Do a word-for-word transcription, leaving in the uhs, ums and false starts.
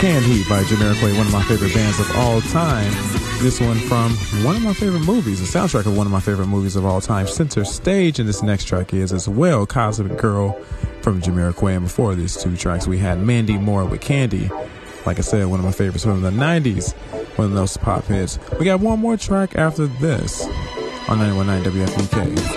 Candy by Jamiroquai, one of my favorite bands of all time. This one from one of my favorite movies, the soundtrack of one of my favorite movies of all time, Center Stage. And this next track is as well Cosmic Girl from Jamiroquai. And before these two tracks, we had Mandy Moore with Candy. Like I said, one of my favorites from the nineties, one of those pop hits. We got one more track after this on ninety-one point nine W F U K.